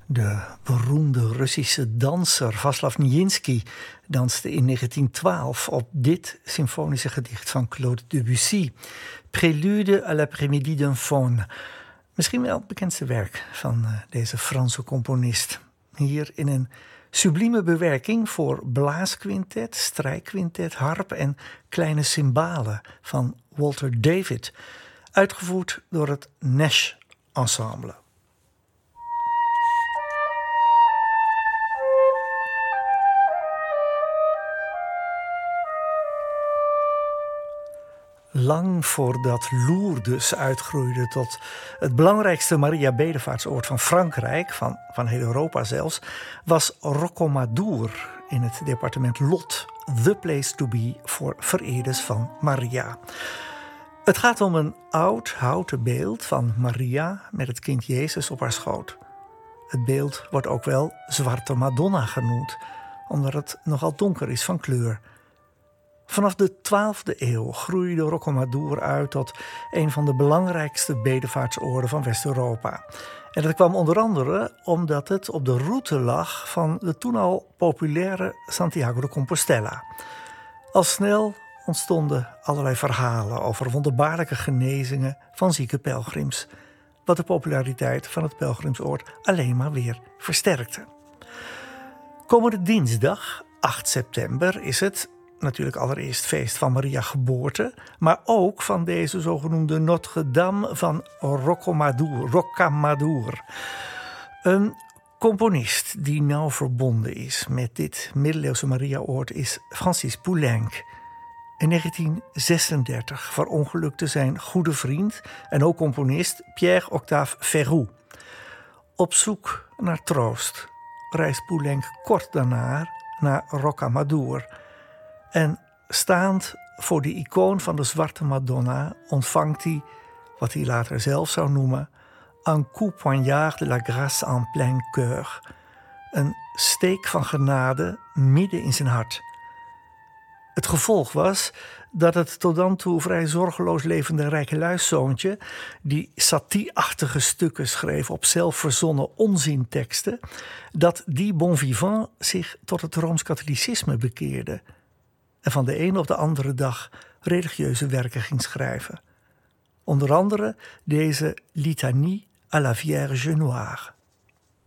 De beroemde Russische danser Vaslav Nijinsky danste in 1912 op dit symfonische gedicht van Claude Debussy, Prélude à l'après-midi d'un faune. Misschien wel het bekendste werk van deze Franse componist. Hier in een sublieme bewerking voor blaasquintet, strijkquintet, harp en kleine cymbalen van Walter David, uitgevoerd door het Nash Ensemble. Lang voordat Lourdes uitgroeide tot het belangrijkste Maria-bedevaartsoord van Frankrijk, van heel Europa zelfs, was Rocamadour in het departement Lot the place to be voor vereerders van Maria. Het gaat om een oud houten beeld van Maria met het kind Jezus op haar schoot. Het beeld wordt ook wel Zwarte Madonna genoemd, omdat het nogal donker is van kleur. Vanaf de 12e eeuw groeide Rocamadour uit tot een van de belangrijkste bedevaartsoorden van West-Europa. En dat kwam onder andere omdat het op de route lag van de toen al populaire Santiago de Compostela. Al snel ontstonden allerlei verhalen over wonderbaarlijke genezingen van zieke pelgrims, wat de populariteit van het pelgrimsoord alleen maar weer versterkte. Komende dinsdag, 8 september, is het natuurlijk allereerst feest van Maria geboorte, maar ook van deze zogenoemde Notre-Dame van Rocamadour. Een componist die nauw verbonden is met dit middeleeuwse Mariaoord is Francis Poulenc. In 1936 verongelukte zijn goede vriend en ook componist Pierre-Octave Verroux. Op zoek naar troost reist Poulenc kort daarna naar Rocamadour. En staand voor de icoon van de Zwarte Madonna ontvangt hij, wat hij later zelf zou noemen, un coup poignard de la grâce en plein cœur. Een steek van genade midden in zijn hart. Het gevolg was dat het tot dan toe vrij zorgeloos levende rijkeluiszoontje, die satie-achtige stukken schreef op zelfverzonnen onzinteksten, dat die bon vivant zich tot het Rooms-Katholicisme bekeerde en van de een op de andere dag religieuze werken ging schrijven. Onder andere deze Litanie à la Vierge Noire.